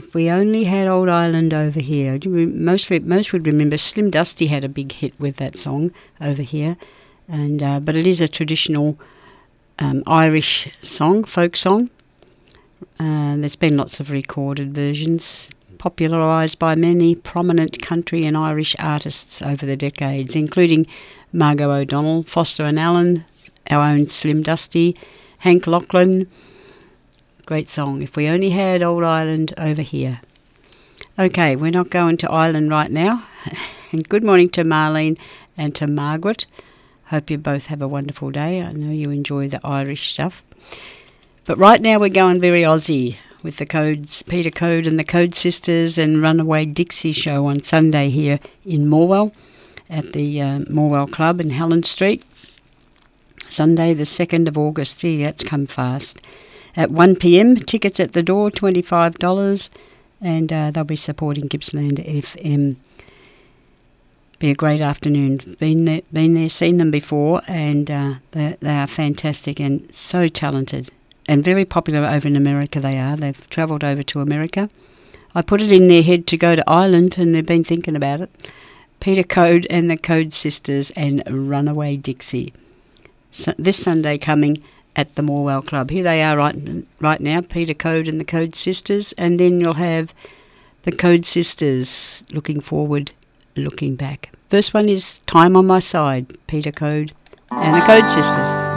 If We Only Had Old Ireland Over Here. Most would remember Slim Dusty had a big hit with that song, Over Here, and but it is a traditional Irish song, folk song. There's been lots of recorded versions, popularised by many prominent country and Irish artists over the decades, including Margot O'Donnell, Foster and Allen, our own Slim Dusty, Hank Lachlan. Great song, If We Only Had Old Ireland Over Here. Okay, we're not going to Ireland right now. And good morning to Marlene and to Margaret. Hope you both have a wonderful day. I know you enjoy the Irish stuff. But right now we're going very Aussie with the Codes, Peter Code and the Code Sisters and Runaway Dixie show on Sunday here in Morwell at the Morwell Club in Helen Street. Sunday the 2nd of August. Gee, that's come fast. At 1 p.m, tickets at the door, $25, and they'll be supporting Gippsland FM. Be a great afternoon. Been there, seen them before, and they are fantastic and so talented. And very popular over in America they are. They've travelled over to America. I put it in their head to go to Ireland and they've been thinking about it. Peter Code and the Code Sisters and Runaway Dixie. So this Sunday coming at the Morwell Club. Here they are right now, Peter Code and the Code Sisters. And then you'll have the Code Sisters, Looking Forward, Looking Back. First one is Time on My Side, Peter Code and the Code Sisters.